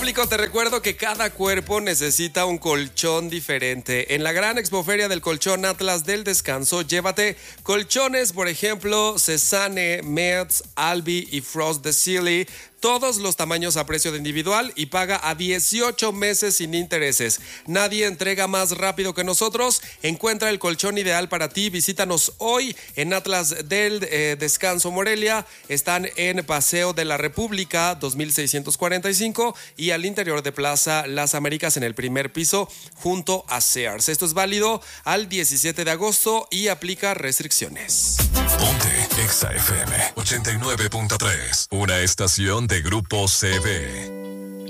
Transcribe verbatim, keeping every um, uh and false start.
público, te recuerdo que cada cuerpo necesita un colchón diferente. En la gran expoferia del colchón Atlas del Descanso, llévate colchones, por ejemplo, Cesane, Metz, Albi y Frost de Sealy. Todos los tamaños a precio de individual y paga a dieciocho meses sin intereses. Nadie entrega más rápido que nosotros. Encuentra el colchón ideal para ti. Visítanos hoy en Atlas del eh, Descanso Morelia. Están en Paseo de la República dos mil seiscientos cuarenta y cinco y al interior de Plaza Las Américas en el primer piso junto a Sears. Esto es válido al diecisiete de agosto y aplica restricciones. Ponte Exa F M ochenta y nueve punto tres, una estación de Grupo C B.